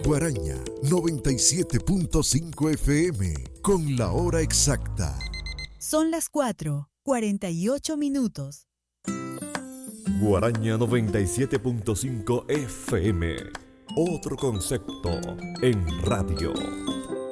Guaraña 97.5 FM con la hora exacta. Son las 4:48. Guaraña 97.5 FM. Otro concepto en radio.